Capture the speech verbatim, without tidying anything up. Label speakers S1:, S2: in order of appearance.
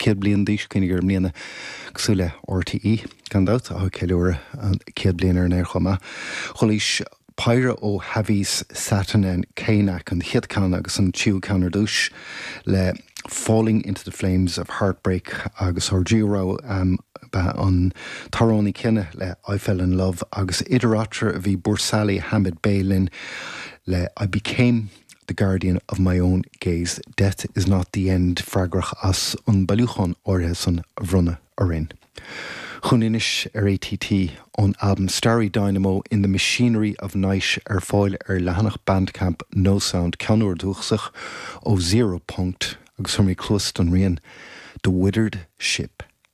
S1: céad bliain díos cinnig gur mbliana cosúile R T E gan dat a ceúir an céad bliain ar neir chuma. Cholís Pyra ó Havis Satanen Cénach an chiad can agus an tíú canar dúis le Falling into the Flames of Heartbreak agus orgírá um, an tarónní cinenne le I Fell in Love agus idiratra a bhí Bursali Hamid Bailin le I Became the Guardian of My Own Gaze. Death is not the end fragrach as an bailúchan orthe san bhrunna arin. Chuninis ar A T T on album Starry Dynamo in the Machinery of Night ar fáil ar lehanach Bandcamp No Sound ceanúir dúchsach ó Zero Punct agus thumí clús don rian The Withered Ship.